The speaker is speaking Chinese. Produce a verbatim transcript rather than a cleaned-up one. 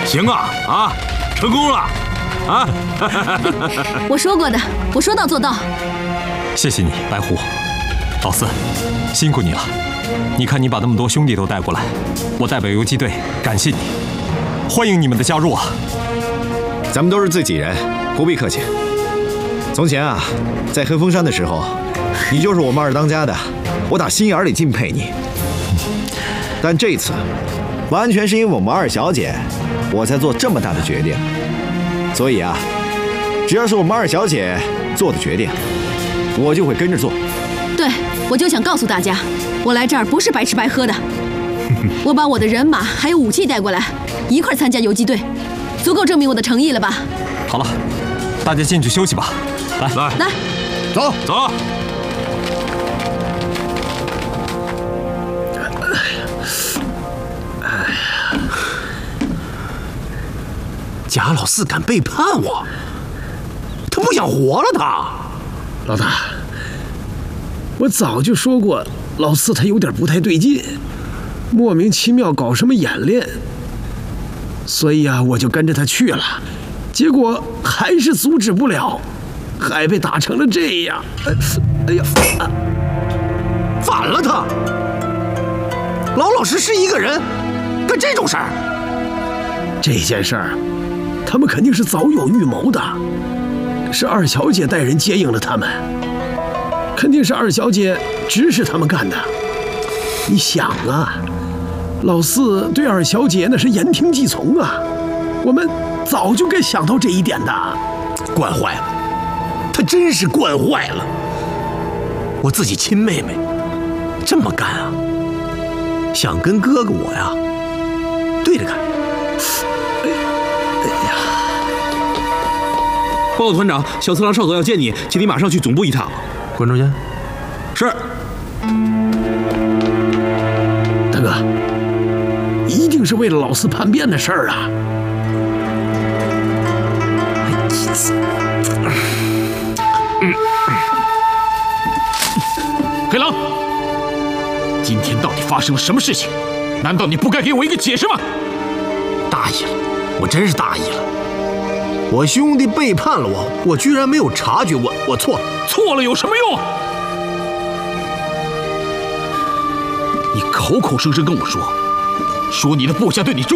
行啊啊，成功了啊！ 我说过的，我说到做到。 谢谢你，白狐。老四，辛苦你了。你看你把那么多兄弟都带过来，我代表游击队感谢你，欢迎你们的加入啊！ 咱们都是自己人，不必客气。从前啊，在黑风山的时候，你就是我们二当家的，我打心眼里敬佩你。但这次，完全是因为我们二小姐，我才做这么大的决定。所以啊，只要是我们二小姐做的决定，我就会跟着做。 对，我就想告诉大家，我来这儿不是白吃白喝的。我把我的人马还有武器带过来，一块参加游击队，足够证明我的诚意了吧？ 好了，大家进去休息吧。来来来， 走走。 贾老四敢背叛我，他不想活了他。 老大，我早就说过，老四他有点不太对劲，莫名其妙搞什么演练，所以啊，我就跟着他去了，结果还是阻止不了，还被打成了这样。哎呀，啊、 反了他！老老实实一个人干这种事儿， 这件事儿，他们肯定是早有预谋的，是二小姐带人接应了他们，肯定是二小姐指使他们干的。你想啊，老四对二小姐那是言听计从啊，我们早就该想到这一点的。 惯坏了，他真是惯坏了。我自己亲妹妹这么干啊，想跟哥哥我呀对着干。 报告团长，小次郎少佐要见你，请你马上去总部一趟。 关中间。 是。 大哥，一定是为了老四叛变的事儿啊！ 嗯。黑狼，今天到底发生了什么事情？难道你不该给我一个解释吗？大意了，我真是大意了。我兄弟背叛了我，我居然没有察觉，我我错了，错了有什么用？你口口声声跟我说，说你的部下对你忠